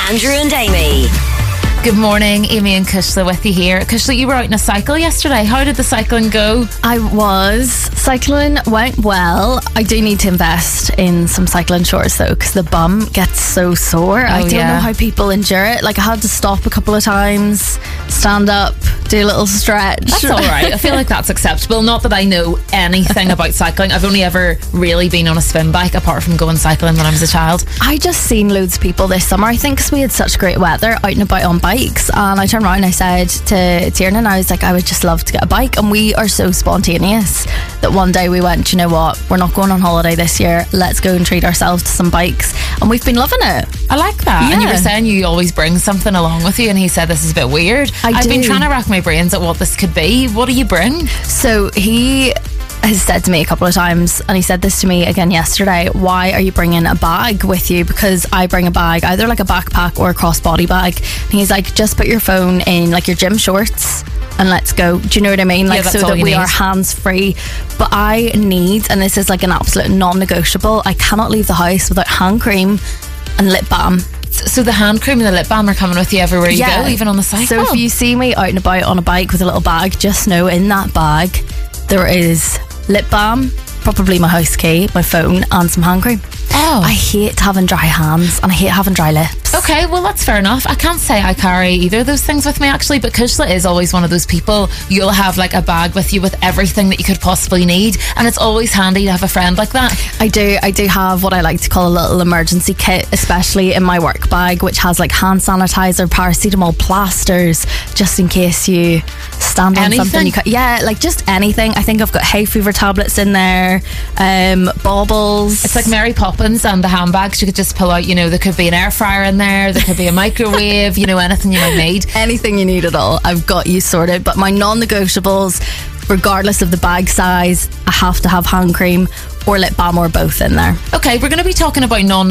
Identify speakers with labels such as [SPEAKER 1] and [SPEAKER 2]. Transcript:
[SPEAKER 1] Andrew and Amy.
[SPEAKER 2] Good morning, Amy and Kushla with you here. Kushla, you were out on a cycle yesterday. How did the cycling go?
[SPEAKER 3] I was. Cycling went well. I do need to invest in some cycling shorts though, because the bum gets so sore. I don't know how people endure it. Like, I had to stop a couple of times, stand up, do a little stretch.
[SPEAKER 2] That's all right. I feel like that's acceptable. Not that I know anything about cycling. I've only ever really been on a swim bike apart from going cycling when I was a child.
[SPEAKER 3] I just seen loads of people this summer, I think because we had such great weather, out and about on bikes. And I turned around and I said to Tiernan, I was like, I would just love to get a bike. And we are so spontaneous that one day we went, you know what, we're not going on holiday this year, let's go and treat ourselves to some bikes. And we've been loving it.
[SPEAKER 2] I like that. And you were saying you always bring something along with you, and he said this is a bit weird. I've been trying to rack my brains at what this could be. What do you bring?
[SPEAKER 3] So he has said to me a couple of times, and he said this to me again yesterday, why are you bringing a bag with you? Because I bring a bag, either like a backpack or a crossbody bag. And he's like, just put your phone in like your gym shorts and let's go. Do you know what I mean? Like, so that we are hands free. But I need, and this is like an absolute non-negotiable, I cannot leave the house without hand cream and lip balm.
[SPEAKER 2] So the hand cream and the lip balm are coming with you everywhere you go, even on the cycle?
[SPEAKER 3] So if you see me out and about on a bike with a little bag, just know in that bag there is lip balm, probably my house key, my phone, and some hand cream.
[SPEAKER 2] Oh.
[SPEAKER 3] I hate having dry hands and I hate having dry lips.
[SPEAKER 2] Okay, well, that's fair enough. I can't say I carry either of those things with me, actually, but Kushla is always one of those people. You'll have like a bag with you with everything that you could possibly need, and it's always handy to have a friend like that.
[SPEAKER 3] I do have what I like to call a little emergency kit, especially in my work bag, which has like hand sanitizer, paracetamol, plasters, just in case you stand on something. Like just anything. I think I've got hay fever tablets in there, baubles.
[SPEAKER 2] It's like Mary Poppins and the handbags you could just pull out. You know, there could be an air fryer in there, there could be a microwave, you know, anything you might need.
[SPEAKER 3] Anything you need at all, I've got you sorted. But my non-negotiables, regardless of the bag size, I have to have hand cream or lip balm or both in there.
[SPEAKER 2] Okay, we're going to be talking about non